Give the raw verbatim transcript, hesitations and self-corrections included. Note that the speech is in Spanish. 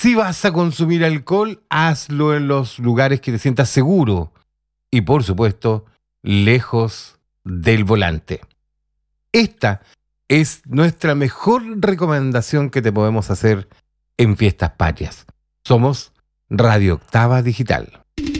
Si vas a consumir alcohol, hazlo en los lugares que te sientas seguro y, por supuesto, lejos del volante. Esta es nuestra mejor recomendación que te podemos hacer en Fiestas Patrias. Somos Radio Octava Digital.